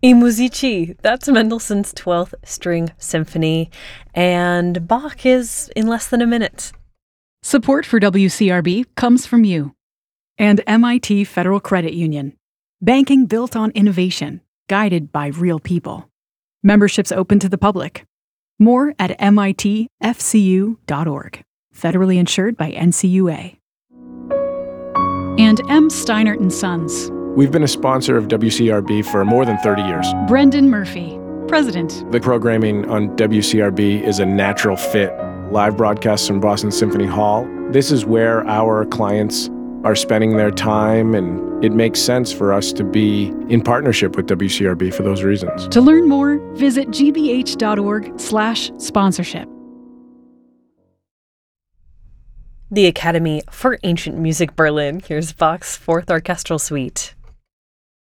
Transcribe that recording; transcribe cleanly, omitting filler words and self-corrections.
I Musici, that's Mendelssohn's 12th String Symphony, and Bach is in less than a minute. Support for WCRB comes from you and MIT Federal Credit Union. Banking built on innovation, guided by real people. Memberships open to the public. More at mitfcu.org. Federally insured by NCUA. And M. Steinert & Sons. We've been a sponsor of WCRB for more than 30 years. Brendan Murphy, President. The programming on WCRB is a natural fit. Live broadcasts from Boston Symphony Hall. This is where our clients are spending their time, and it makes sense for us to be in partnership with WCRB for those reasons. To learn more, visit gbh.org/sponsorship. The Academy for Ancient Music Berlin. Here's Bach's Fourth Orchestral Suite.